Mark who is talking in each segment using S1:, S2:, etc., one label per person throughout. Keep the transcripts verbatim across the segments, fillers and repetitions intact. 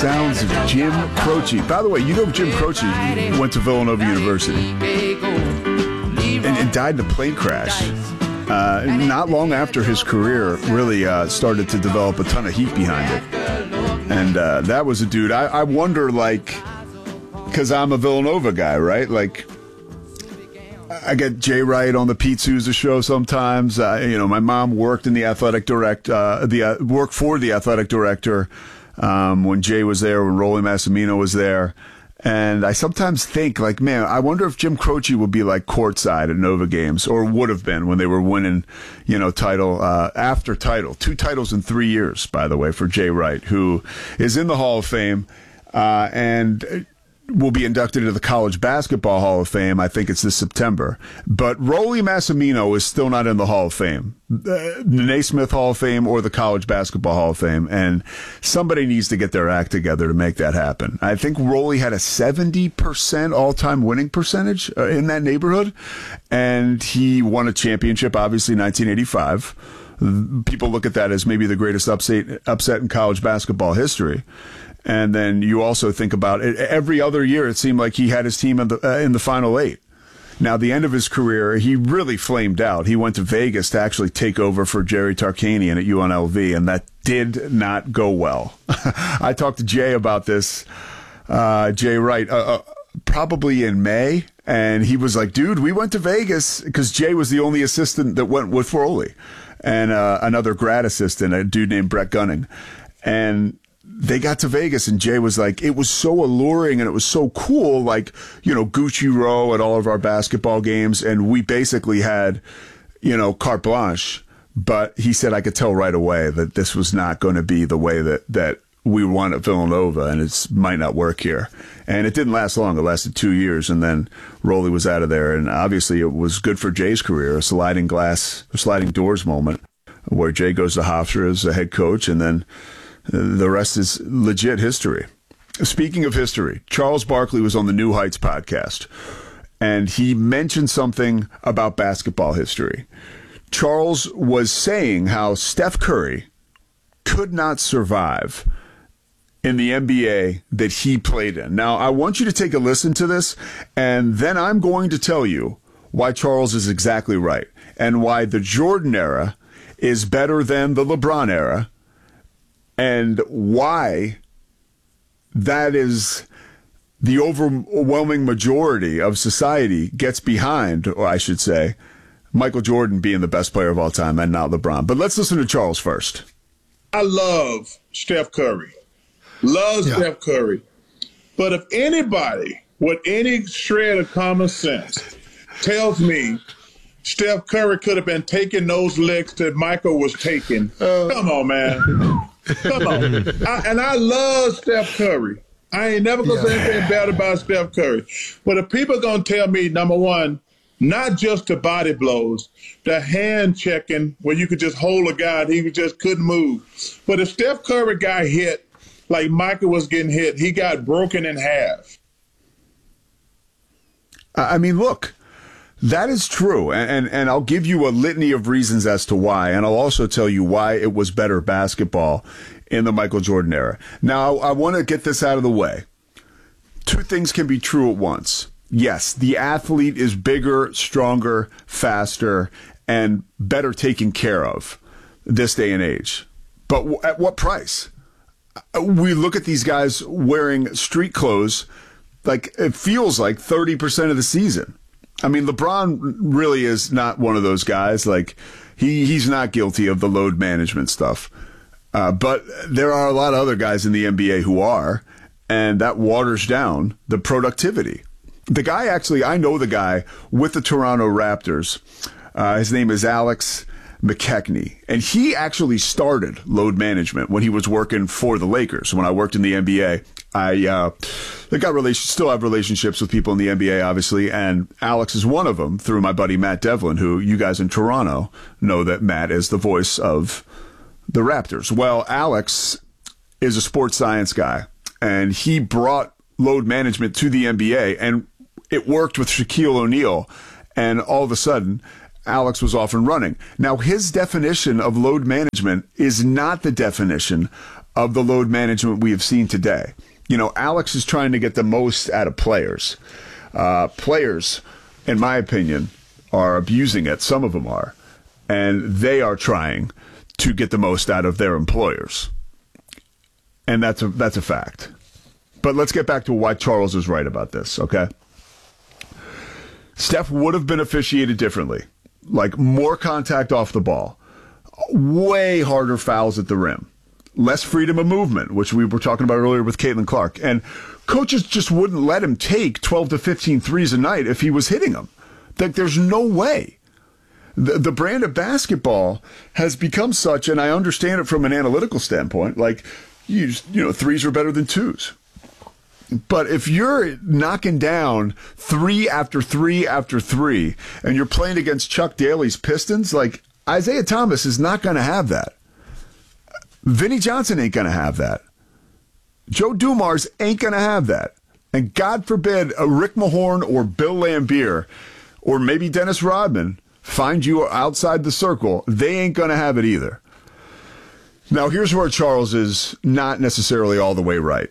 S1: sounds of Jim Croce. By the way, you know Jim Croce went to Villanova University and, and died in a plane crash. Uh, not long after his career really uh, started to develop a ton of heat behind it. And uh, that was a dude. I, I wonder, like, because I'm a Villanova guy, right? Like, I get Jay Wright on the Pete Souza show sometimes. Uh, you know, my mom worked in the athletic direct, uh, the uh, worked for the athletic director um, when Jay was there, when Rolly Massimino was there. And I sometimes think, like, man, I wonder if Jim Croce would be like courtside at Nova games, or would have been when they were winning, you know, title uh, after title. Two titles in three years, by the way, for Jay Wright, who is in the Hall of Fame uh, and will be inducted into the College Basketball Hall of Fame. I think it's this September. But Rolly Massimino is still not in the Hall of Fame, the Naismith Hall of Fame or the College Basketball Hall of Fame. And somebody needs to get their act together to make that happen. I think Rolly had a seventy percent all-time winning percentage uh, in that neighborhood. And he won a championship, obviously, nineteen eighty-five. People look at that as maybe the greatest upset, upset in college basketball history. And then you also think about it. Every other year, it seemed like he had his team in the, uh, in the Final Eight. Now, the end of his career, he really flamed out. He went to Vegas to actually take over for Jerry Tarkanian at U N L V, and that did not go well. I talked to Jay about this, uh, Jay Wright, uh, uh, probably in May, and he was like, dude, we went to Vegas, because Jay was the only assistant that went with Rolly, and uh, another grad assistant, a dude named Brett Gunning. And they got to Vegas, and Jay was like, it was so alluring and it was so cool, like, you know, Gucci Row at all of our basketball games, and we basically had, you know, carte blanche. But he said, I could tell right away that this was not going to be the way that, that we won at Villanova, and it might not work here. And it didn't last long. It lasted two years, and then Rolly was out of there. And obviously it was good for Jay's career, a sliding glass, a sliding doors moment where Jay goes to Hofstra as a head coach, and then the rest is legit history. Speaking of history, Charles Barkley was on the New Heights podcast, and he mentioned something about basketball history. Charles was saying how Steph Curry could not survive in the N B A that he played in. Now, I want you to take a listen to this, and then I'm going to tell you why Charles is exactly right, and why the Jordan era is better than the LeBron era, and why that is the overwhelming majority of society gets behind, or I should say, Michael Jordan being the best player of all time and not LeBron. But let's listen to Charles first.
S2: I love Steph Curry. Love yeah. Steph Curry. But if anybody with any shred of common sense tells me Steph Curry could have been taking those licks that Michael was taking, uh, come on, man. Come on. I, and I love Steph Curry. I ain't never going to yeah. say anything bad about Steph Curry. But if people are going to tell me, number one, not just the body blows, the hand checking where you could just hold a guy and he just couldn't move. But if Steph Curry got hit like Michael was getting hit, he got broken in half.
S1: I mean, look. That is true, and, and and I'll give you a litany of reasons as to why, and I'll also tell you why it was better basketball in the Michael Jordan era. Now, I, I want to get this out of the way. Two things can be true at once. Yes, the athlete is bigger, stronger, faster, and better taken care of this day and age. But w- at what price? We look at these guys wearing street clothes, like it feels like thirty percent of the season. I mean, LeBron really is not one of those guys. Like, he, he's not guilty of the load management stuff. Uh, but there are a lot of other guys in the N B A who are, and that waters down the productivity. The guy actually, I know the guy with the Toronto Raptors. Uh, his name is Alex McKechnie, and he actually started load management when he was working for the Lakers. When I worked in the N B A, I uh, I got relation, still have relationships with people in the N B A, obviously, and Alex is one of them through my buddy Matt Devlin, who you guys in Toronto know that Matt is the voice of the Raptors. Well, Alex is a sports science guy, and he brought load management to the N B A, and it worked with Shaquille O'Neal, and all of a sudden, Alex was off and running. Now, his definition of load management is not the definition of the load management we have seen today. You know, Alex is trying to get the most out of players. Uh, players, in my opinion, are abusing it. Some of them are. And they are trying to get the most out of their employers. And that's a, that's a fact. But let's get back to why Charles is right about this, okay? Steph would have been officiated differently. Like, more contact off the ball. Way harder fouls at the rim. Less freedom of movement, which we were talking about earlier with Caitlin Clark. And coaches just wouldn't let him take twelve to fifteen threes a night if he was hitting them. Like, there's no way. The, the brand of basketball has become such, and I understand it from an analytical standpoint, like, you, just, you know, threes are better than twos. But if you're knocking down three after three after three, and you're playing against Chuck Daly's Pistons, like, Isaiah Thomas is not going to have that. Vinnie Johnson ain't going to have that. Joe Dumars ain't going to have that. And God forbid a Rick Mahorn or Bill Laimbeer or maybe Dennis Rodman find you outside the circle. They ain't going to have it either. Now, here's where Charles is not necessarily all the way right.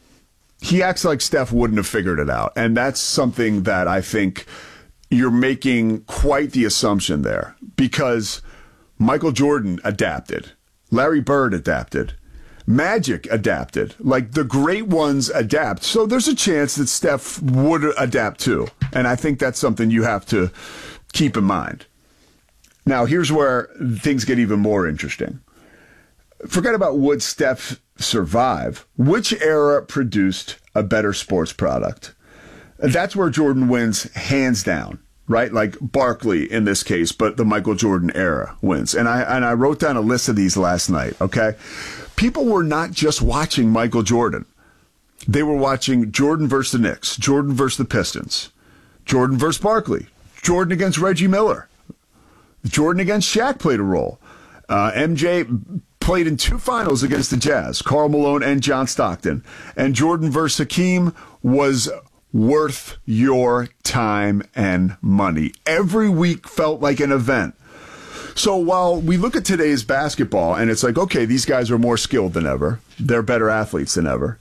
S1: He acts like Steph wouldn't have figured it out. And that's something that I think you're making quite the assumption there, because Michael Jordan adapted. Larry Bird adapted. Magic adapted. Like, the great ones adapt. So there's a chance that Steph would adapt too. And I think that's something you have to keep in mind. Now, here's where things get even more interesting. Forget about would Steph survive. Which era produced a better sports product? That's where Jordan wins hands down. Right? Like Barkley in this case, but the Michael Jordan era wins. And I and I wrote down a list of these last night, okay? People were not just watching Michael Jordan. They were watching Jordan versus the Knicks, Jordan versus the Pistons, Jordan versus Barkley, Jordan against Reggie Miller, Jordan against Shaq played a role. Uh, M J played in two finals against the Jazz, Karl Malone and John Stockton. And Jordan versus Hakeem was worth your time and money. Every week felt like an event. So while we look at today's basketball and it's like, okay, these guys are more skilled than ever. They're better athletes than ever.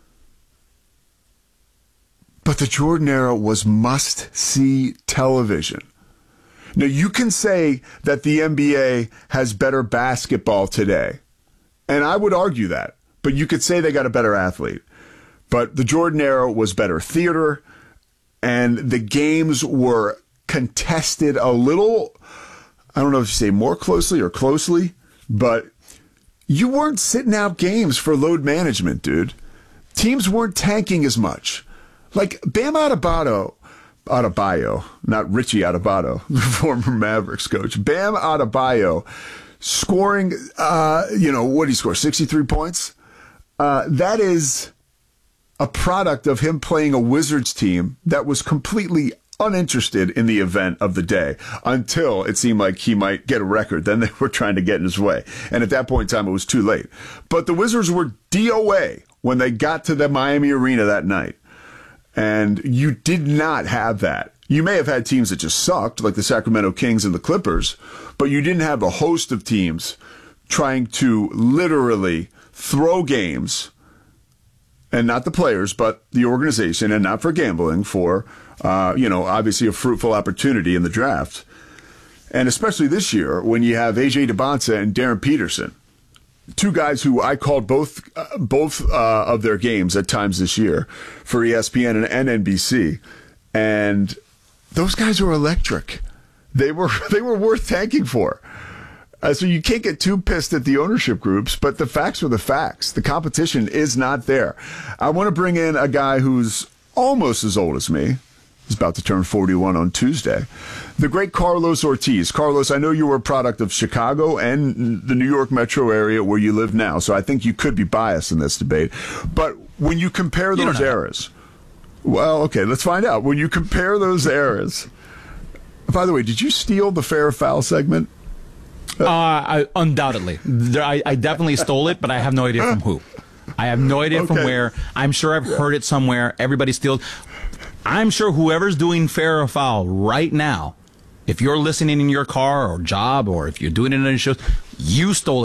S1: But the Jordan era was must-see television. Now, you can say that the N B A has better basketball today. And I would argue that. But you could say they got a better athlete. But the Jordan era was better theater, and the games were contested a little, I don't know if you say more closely or closely, but you weren't sitting out games for load management, dude. Teams weren't tanking as much. Like Bam Adebayo, Adebayo, not Richie Adebayo, the former Mavericks coach. Bam Adebayo scoring, uh, you know, what did he score, sixty-three points? Uh, that is a product of him playing a Wizards team that was completely uninterested in the event of the day until it seemed like he might get a record. Then they were trying to get in his way. And at that point in time, it was too late. But the Wizards were D O A when they got to the Miami Arena that night. And you did not have that. You may have had teams that just sucked, like the Sacramento Kings and the Clippers, but you didn't have a host of teams trying to literally throw games, and not the players, but the organization, and not for gambling, for, uh, you know, obviously a fruitful opportunity in the draft. And especially this year when you have A J DeBonsa and Darren Peterson, two guys who I called both uh, both uh, of their games at times this year for E S P N and, and N B C. And those guys were electric. They were they were worth tanking for. Uh, so you can't get too pissed at the ownership groups, but the facts are the facts. The competition is not there. I want to bring in a guy who's almost as old as me. He's about to turn forty-one on Tuesday. The great Carlos Ortiz. Carlos, I know you were a product of Chicago and the New York metro area where you live now, so I think you could be biased in this debate. But when you compare those eras, well, okay, let's find out. When you compare those eras, by the way, did you steal the fair or foul segment?
S3: Uh, I, undoubtedly. There, I, I definitely stole it, but I have no idea from who. I have no idea okay. from where. I'm sure I've heard it somewhere. Everybody steals. I'm sure whoever's doing fair or foul right now, if you're listening in your car or job, or if you're doing it in a show, you stole it.